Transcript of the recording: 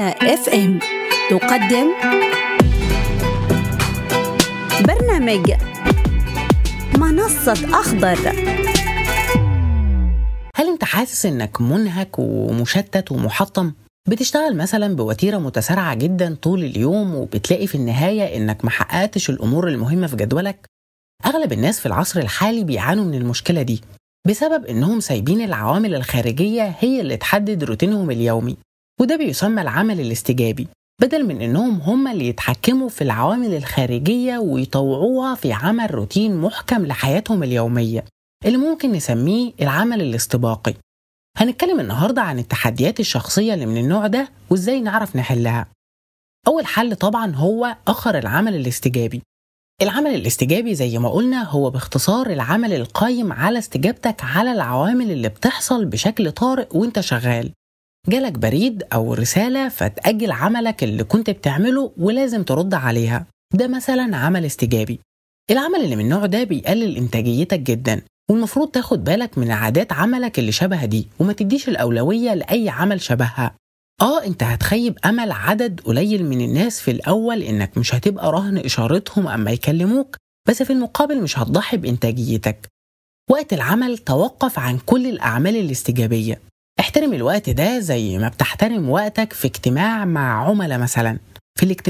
اف ام تقدم برنامج منصة أخضر. هل انت حاسس انك منهك ومشتت ومحطم؟ بتشتغل مثلا بوتيرة متسارعة جدا طول اليوم وبتلاقي في النهاية انك محققتش الامور المهمة في جدولك؟ اغلب الناس في العصر الحالي بيعانوا من المشكلة دي بسبب انهم سايبين العوامل الخارجية هي اللي تحدد روتينهم اليومي، وده بيسمى العمل الاستجابي، بدل من انهم هم اللي يتحكموا في العوامل الخارجية ويطوعوها في عمل روتين محكم لحياتهم اليومية اللي ممكن نسميه العمل الاستباقي. هنتكلم النهاردة عن التحديات الشخصية اللي من النوع ده وإزاي نعرف نحلها. أول حل طبعا هو أخر العمل الاستجابي. العمل الاستجابي زي ما قلنا هو باختصار العمل القايم على استجابتك على العوامل اللي بتحصل بشكل طارئ وانت شغال. جالك بريد أو رسالة فتأجل عملك اللي كنت بتعمله ولازم ترد عليها، ده مثلا عمل استجابي. العمل اللي من النوع ده بيقلل إنتاجيتك جدا، والمفروض تاخد بالك من عادات عملك اللي شبه دي وما تديش الأولوية لأي عمل شبهها. انت هتخيب أمل عدد قليل من الناس في الأول إنك مش هتبقى رهن إشارتهم أما يكلموك، بس في المقابل مش هتضحي بإنتاجيتك. وقت العمل توقف عن كل الأعمال الاستجابية. احترم الوقت ده زي ما بتحترم وقتك في اجتماع مع عملاء مثلا. في الاجتماع